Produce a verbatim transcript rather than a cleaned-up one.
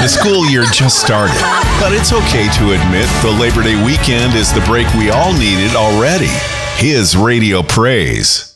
The school year just started, but it's okay to admit the Labor Day weekend is the break we all needed already. His Radio Praise.